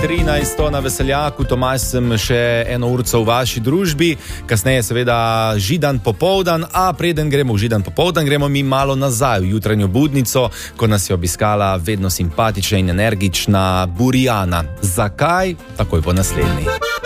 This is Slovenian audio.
13 na Veseljaku, Tomaž, sem še eno urco v vaši družbi, kasneje seveda Židan popoldan, a preden gremo v Židan popoldan, gremo mi malo nazaj v jutranjo budnico, ko nas je obiskala vedno simpatična in energična Burjana. Zakaj? Takoj po naslednji.